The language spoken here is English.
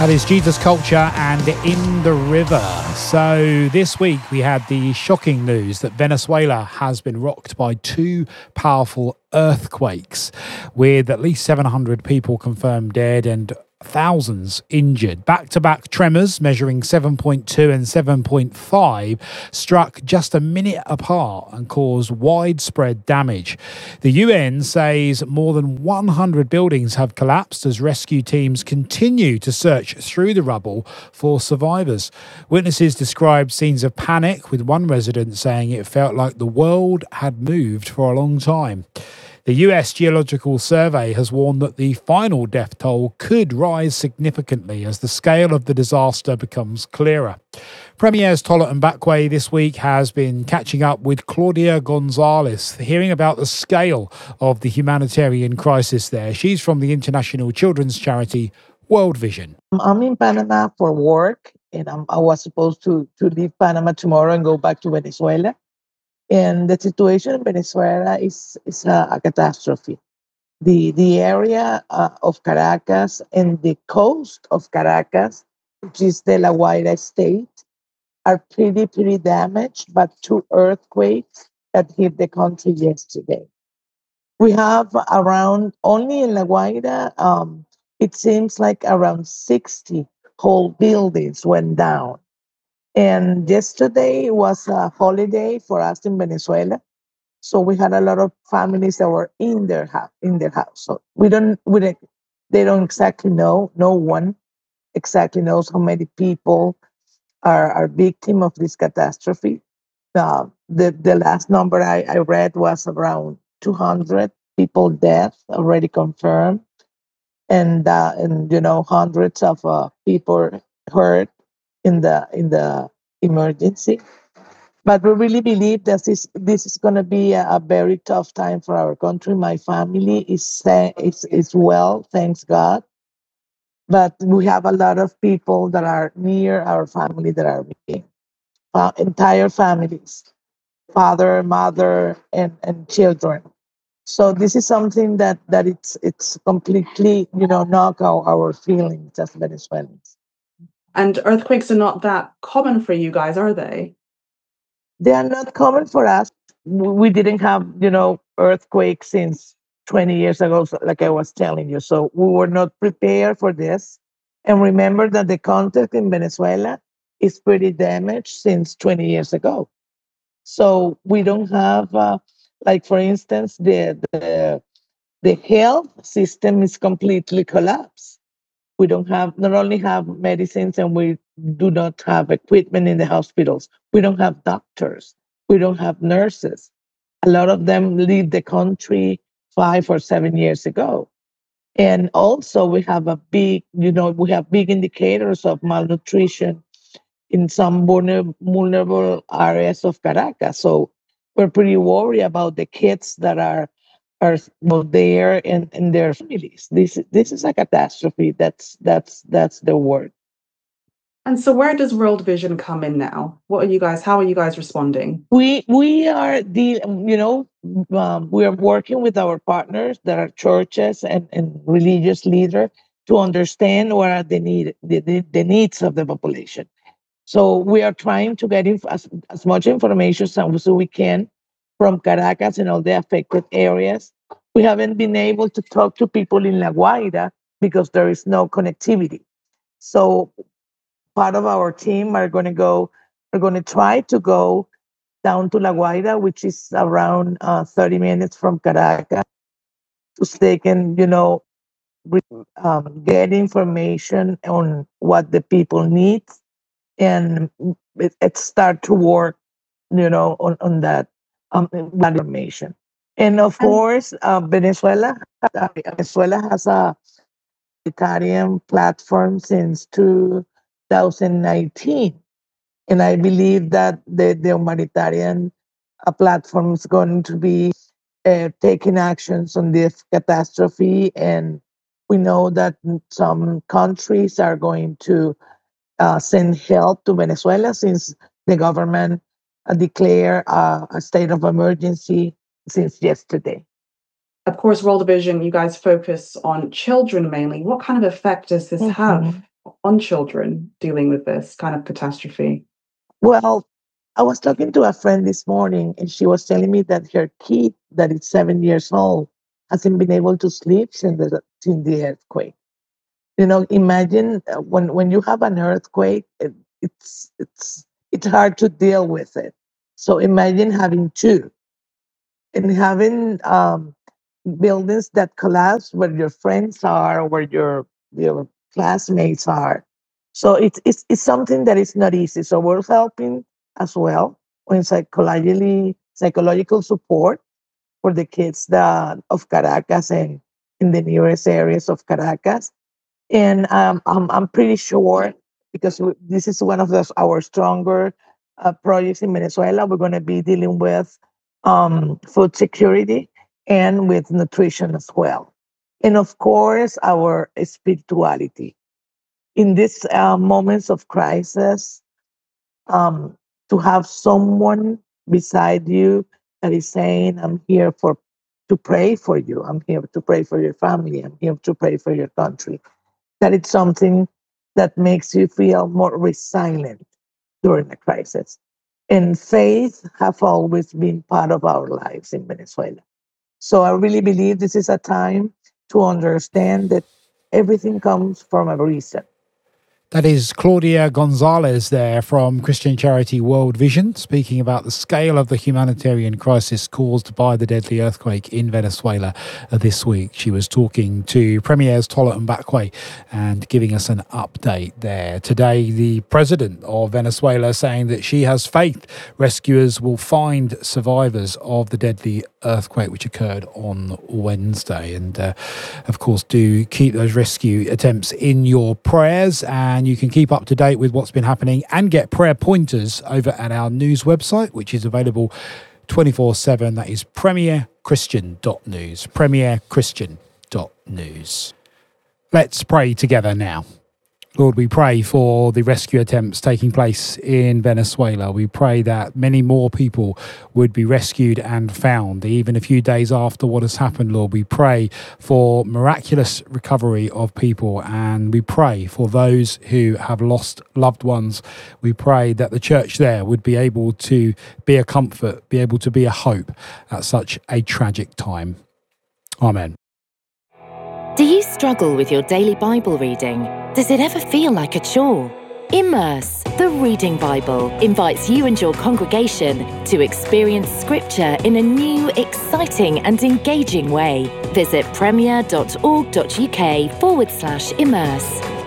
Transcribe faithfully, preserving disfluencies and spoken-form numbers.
That is Jesus Culture and In the River. So this week we had the shocking news that Venezuela has been rocked by two powerful earthquakes with at least seven hundred people confirmed dead and thousands injured. Back-to-back tremors measuring seven point two and seven point five struck just a minute apart and caused widespread damage. The U N says more than one hundred buildings have collapsed as rescue teams continue to search through the rubble for survivors. Witnesses described scenes of panic, with one resident saying it felt like the world had moved for a long time. The U S Geological Survey has warned that the final death toll could rise significantly as the scale of the disaster becomes clearer. Premier's Tola Mbakwe this week has been catching up with Claudia Gonzalez, hearing about the scale of the humanitarian crisis there. She's from the international children's charity World Vision. I'm in Panama for work, and I'm, I was supposed to, to leave Panama tomorrow and go back to Venezuela. And the situation in Venezuela is, is a, a catastrophe. The, the area uh, of Caracas and the coast of Caracas, which is the La Guaira state, are pretty, pretty damaged by two earthquakes that hit the country yesterday. We have around, only in La Guaira, um, it seems like around sixty whole buildings went down. And yesterday was a holiday for us in Venezuela, so we had a lot of families that were in their house. In their house, so we don't, we don't, they don't exactly know. No one exactly knows how many people are are victim of this catastrophe. Uh, the the last number I, I read was around two hundred people dead already confirmed, and uh, and you know hundreds of uh, people hurt in the in the emergency. But we really believe that this this is going to be a, a very tough time for our country. My family is is is well, thanks God. But we have a lot of people that are near our family that are missing. Uh, entire families, father, mother, and and children. So this is something that that it's it's completely you know knock out our feelings as Venezuelans. And earthquakes are not that common for you guys, are they? They are not common for us. We didn't have, you know, earthquakes since twenty years ago, like I was telling you. So we were not prepared for this. And remember that the context in Venezuela is pretty damaged since twenty years ago. So we don't have, uh, like, for instance, the, the, the health system is completely collapsed. We don't have, not only have medicines, and we do not have equipment in the hospitals. We don't have doctors. We don't have nurses. A lot of them leave the country five or seven years ago. And also we have a big, you know, we have big indicators of malnutrition in some vulnerable, vulnerable areas of Caracas. So we're pretty worried about the kids that are are there and, and their families. This this is a catastrophe. That's that's that's the word. And so where does World Vision come in now? What are you guys, how are you guys responding? We we are the you know um, we are working with our partners that are churches and, and religious leaders to understand what are the need the, the, the needs of the population. So we are trying to get inf- as, as much information as we can from Caracas and all the affected areas. We haven't been able to talk to people in La Guaira because there is no connectivity. So part of our team are going to go, are going to try to go down to La Guaira, which is around uh, thirty minutes from Caracas, so they can, you know, re- um, get information on what the people need and it, it start to work, you know, on, on that um, information. And of And course, uh, Venezuela, uh, Venezuela has a humanitarian platform since two thousand nineteen. And I believe that the, the humanitarian uh, platform is going to be uh, taking actions on this catastrophe. And we know that some countries are going to uh, send help to Venezuela since the government uh, declared uh, a state of emergency since yesterday. of course, World Vision, you guys focus on children mainly. What kind of effect does this have Mhm. on children dealing with this kind of catastrophe? Well, I was talking to a friend this morning, and she was telling me that her kid, that is seven years old, hasn't been able to sleep since the, since the earthquake. You know, imagine uh, when when you have an earthquake, it, it's it's it's hard to deal with it. So imagine having two, and having um, buildings that collapse where your friends are, where your your classmates are. So it's it's it's something that is not easy. So we're helping as well with psychologically psychological support for the kids that of Caracas and in the nearest areas of Caracas. And um, I'm I'm pretty sure, because we, this is one of the, our stronger uh, projects in Venezuela. We're going to be dealing with um, food security and with nutrition as well, and of course our spirituality in these uh, moments of crisis. Um, to have someone beside you that is saying, "I'm here for to pray for you. I'm here to pray for your family. I'm here to pray for your country." That it's something that makes you feel more resilient during a crisis. And faith have always been part of our lives in Venezuela. So I really believe this is a time to understand that everything comes from a reason. That is Claudia Gonzalez there from Christian charity World Vision, speaking about the scale of the humanitarian crisis caused by the deadly earthquake in Venezuela this week. She was talking to Premiers Tola Mbakwe and giving us an update there. Today, the president of Venezuela saying that she has faith rescuers will find survivors of the deadly earthquake which occurred on Wednesday. And uh, of course, do keep those rescue attempts in your prayers, and you can keep up to date with what's been happening and get prayer pointers over at our news website, which is available twenty-four seven. That is premier christian dot news, premier christian dot news. Let's pray together now. Lord, we pray for the rescue attempts taking place in Venezuela. We pray that many more people would be rescued and found, even a few days after what has happened, Lord. We pray for miraculous recovery of people, and we pray for those who have lost loved ones. We pray that the church there would be able to be a comfort, be able to be a hope at such a tragic time. Amen. Do you struggle with your daily Bible reading? Does it ever feel like a chore? Immerse, the Reading Bible, invites you and your congregation to experience Scripture in a new, exciting and engaging way. Visit premier.org.uk forward slash immerse.